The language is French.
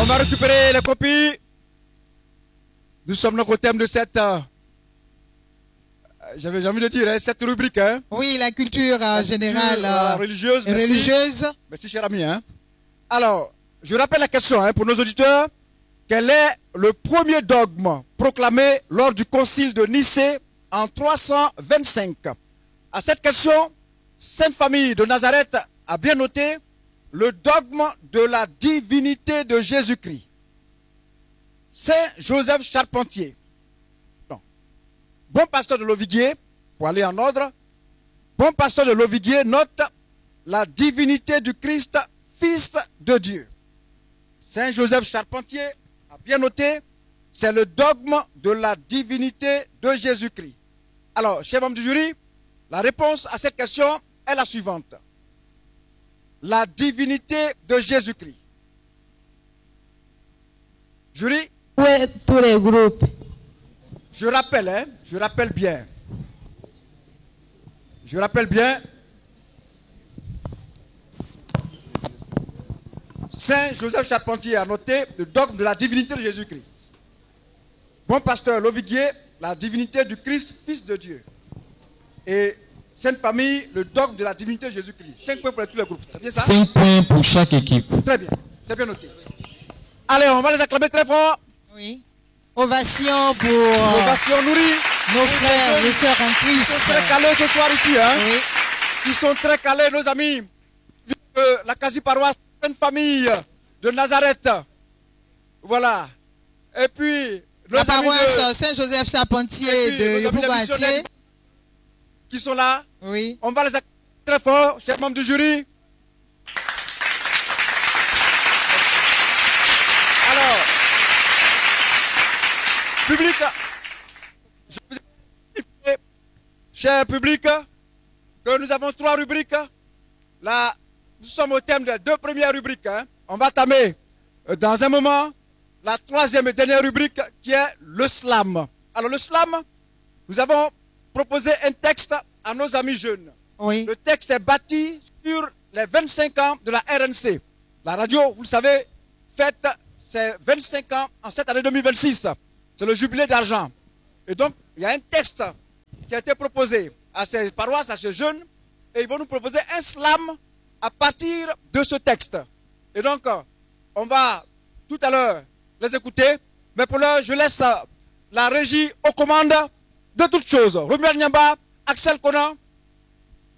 va récupérer les copies. Nous sommes donc au thème de cette, j'avais envie de dire, cette rubrique. Hein. Oui, la culture générale religieuse. et religieuse. Merci, cher ami. Hein. Alors, je rappelle la question hein, pour nos auditeurs. Quel est le premier dogme proclamé lors du concile de Nicée en 325? À cette question, Sainte Famille de Nazareth a bien noté le dogme de la divinité de Jésus-Christ. Saint Joseph Charpentier, bon pasteur de Loviguier, pour aller en ordre, bon pasteur de Loviguier note la divinité du Christ, Fils de Dieu. Saint Joseph Charpentier a bien noté, c'est le dogme de la divinité de Jésus-Christ. Alors, chers membres du jury, la réponse à cette question est la suivante. La divinité de Jésus-Christ. Jury? Oui, tous les groupes. Je rappelle, hein, je rappelle bien. Je rappelle bien. Saint Joseph Charpentier a noté le dogme de la divinité de Jésus-Christ. Bon pasteur Loviguier, la divinité du Christ, Fils de Dieu. Et Sainte Famille, le dogme de la divinité de Jésus-Christ. 5 points pour tous les groupes. C'est bien ça? 5 points pour chaque équipe. Très bien, c'est bien noté. Allez, on va les acclamer très fort. Oui. Ovation pour Ovation nourrie. nos frères et sœurs en Ils Christ. sont très calés ce soir ici. Hein? Oui. Ils sont très calés, nos amis. La quasi-paroisse Sainte Famille de Nazareth. Voilà. Et puis, La paroisse Saint-Joseph Charpentier de Yopougon-Atier. Qui sont là. Oui. On va les acclamer très fort, chers membres du jury. Alors, public, je vous ai dit, cher public, que nous avons 3 rubriques. Là, nous sommes au thème des 2 premières rubriques. Hein. On va tamer dans un moment la 3e et dernière rubrique qui est le slam. Alors, le slam, nous avons proposé un texte à nos amis jeunes. Oui. Le texte est bâti sur les 25 ans de la RNC. La radio, vous le savez, fête ses 25 ans en cette année 2026. C'est le jubilé d'argent. Et donc, il y a un texte qui a été proposé à ces paroisses, à ces jeunes, et ils vont nous proposer un slam à partir de ce texte. Et donc, on va tout à l'heure les écouter, mais pour l'heure, je laisse la régie aux commandes de toutes choses. Romuald Niamba, Axel Conan,